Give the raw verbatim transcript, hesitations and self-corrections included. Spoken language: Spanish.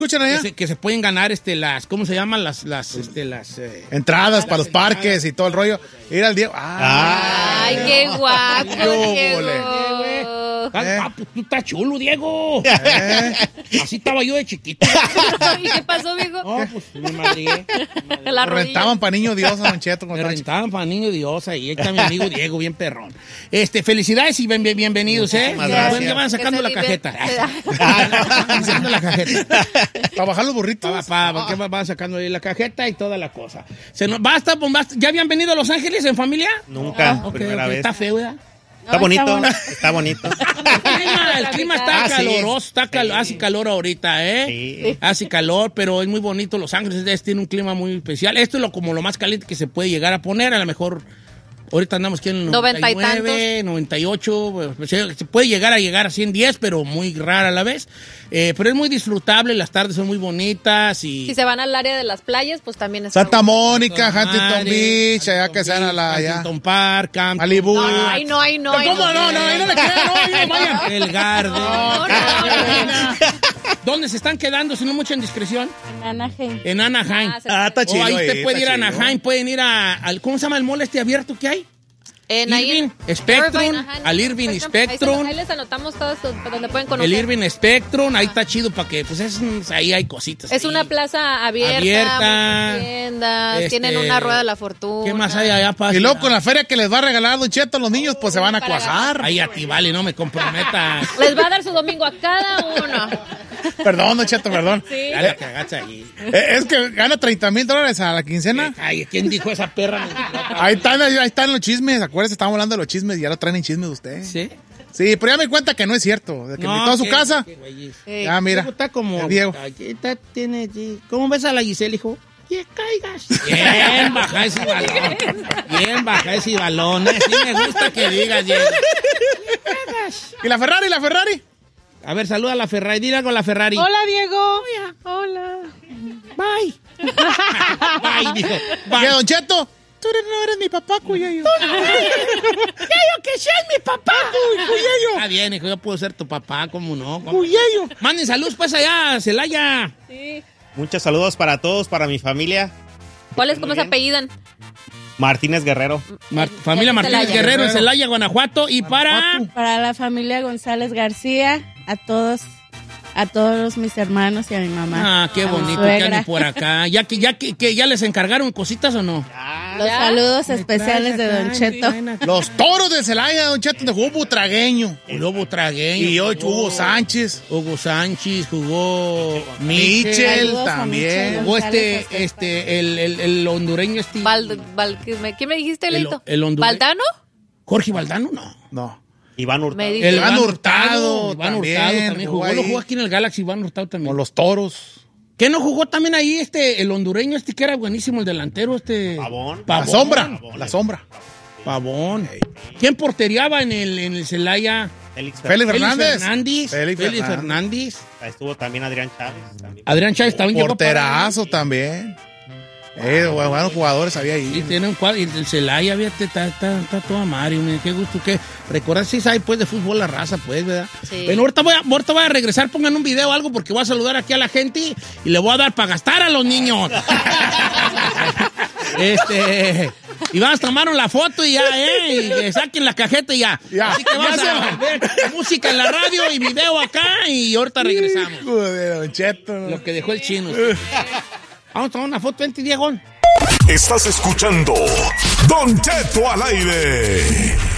¿Escuchan allá? Que se, que se pueden ganar este, las, ¿cómo se llaman? Las, las, este, las... Eh, entradas para los parques y todo el rollo. Ir al Diego. Ah, ¡ay, qué guapo, Diego! Ah, ah, pues tú estás chulo, Diego. ¿Eh? Así estaba yo de chiquito. ¿Y qué pasó, viejo? No, pues me madrié. Me rentaban para niño Dios, Don Cheto. Me rentaban para niño Dios. Ahí está mi amigo Diego, bien perrón. Este, felicidades y bien, bien, bienvenidos, ¿eh? Gracias. Ya van sacando la cajeta. Sacando la cajeta. Para bajar los burritos. Pa, pa, pa, que van sacando ahí la cajeta y toda la cosa. Se nos, basta, basta, ¿ya habían venido a Los Ángeles en familia? Nunca, ah, okay, primera okay. vez. Está feo, ¿verdad? Está bonito, está bonito. El clima, el clima está ah, caloroso, sí. está cal- hace calor ahorita, ¿eh? Sí. Hace calor, pero es muy bonito. Los Ángeles es, tiene un clima muy especial. Esto es lo, como lo más caliente que se puede llegar a poner. A lo mejor ahorita andamos aquí en el noventa y nueve, noventa y ocho. Se, se puede llegar a llegar a ciento diez, pero muy rara a la vez. Eh, pero es muy disfrutable, las tardes son muy bonitas. Y si se van al área de las playas, pues también es Santa Mónica, Santa Huntington Madre, Beach, allá Huntington que sean a la... allá. Huntington Park, Camp Malibu. No, ay, no, ay, no. ay, ¿Cómo no? No, ahí no me quedan, no, no, vayan. El Garden. No, no, no. ¿Dónde se están quedando, si no mucha indiscreción? En Anaheim. En Anaheim. Ah, está chido. O ahí ahí, usted puede ir está a chido. Anaheim, pueden ir a, al, ¿cómo se llama el mall este abierto que hay? En ahí Irving, en- Spectrum, Irvine, ajá, al Irving Ahí, Spectrum. ahí les anotamos todos donde pueden conocer. El Irving Spectrum, ahí está chido para que, pues es, ahí hay cositas. Es ahí. una plaza abierta, Abierta. muchas tiendas, Este, tienen una rueda de la fortuna. ¿Qué más hay allá para Y luego con la feria que les va a regalar Don Cheto a los niños, pues se van a Para cuajar. Ahí a ti, vale, no me comprometas. Les va a dar su domingo a cada uno. Perdón, Don Cheto, perdón. Sí. Ya la cagaste ahí. Eh, Es que gana treinta mil dólares a la quincena. Ay, ¿quién dijo esa perra? Ahí están, ahí están los chismes. Acuérdense, estábamos hablando de los chismes y ya lo traen en chismes de usted. ¿Sí? Sí, pero ya me cuenta que no es cierto. De que No, invitó a su qué- casa. qué güeyes. Eh, Ya, mira. Está como... el Diego. Aquí está, tiene, sí. ¿Cómo ves a la Giselle, hijo? Que caigas. Bien, baja ese balón. Bien, baja ese balón. ¿eh? Sí me gusta que digas, Diego. ¿Y la Ferrari, la Ferrari? A ver, saluda a la Ferrari. Dile algo a la Ferrari. Hola, Diego. Hola. Bye. Bye, dijo. ¿Qué, Bye. Don Cheto? Tú eres- no eres mi papá, Cuyayo. Cuyayo, que seas mi papá. Cuyayo. Está bien, hijo, yo puedo ser tu papá, ¿cómo no? ¿Cómo? Cuyayo. Manden saludos pues allá, a Celaya. Sí. Muchos saludos para todos, para mi familia. ¿Cuáles, cómo se apellidan? Martínez Guerrero. Mar- familia Martínez Celaya. Guerrero en Celaya, Guanajuato. Y para... Para la familia González García, a todos, a todos mis hermanos y a mi mamá. Ah, qué A mi bonito que suegra. anden por acá. ¿Ya que, ya que, que ya les encargaron cositas o no? Los ¿Ya? saludos especiales de Don Cheto. Los toros de Celaya, Don Cheto, donde jugó Butragueño. Lobo Tragueño. Y hoy jugó Hugo Sánchez. Hugo Sánchez, jugó Michel Michel. Saludos a también. Michel. Jugó este, González Azteca. este, el, el, el hondureño este. Val, Val- ¿quién me- ¿Quién me dijiste, El- Leito? el hondureño. ¿Valdano? Jorge Valdano, no. No. Iván Hurtado. Me dice- El Iván Hurtado Iván también, Hurtado también jugó jugó. Lo ahí. jugó aquí en el Galaxy, Iván Hurtado también. Con los toros. ¿Qué no jugó también ahí este, el hondureño este que era buenísimo, el delantero este? Pavón. La sombra. La sombra. Pavón. ¿Quién porteriaba en el, en el Celaya? Félix Félix Fernández. Fernández. Fernández. Félix Félix Fernández. Fernández. Estuvo también Adrián Chávez. También. Adrián Chávez también llegó para- Porterazo también. Eh, buenos jugadores había Sí, ahí. tiene un cuadro. Y el Celaya, fíjate, está, está, está toda madre. Mira, qué gusto que recordar si sabe pues de fútbol la raza, pues, ¿verdad? Sí. Bueno, ahorita voy, a, ahorita voy a regresar, pongan un video o algo porque voy a saludar aquí a la gente y le voy a dar para gastar a los niños. este. Y vamos a tomar la foto y ya, ¿eh? Y que saquen la cajeta y ya. Ya, Así que vamos ya se a va. ver música en la radio y video acá y ahorita regresamos. Hijo de Don Cheto. Lo que dejó el chino. Vamos a tomar una foto, vente, Diego. Estás escuchando Don Cheto al aire.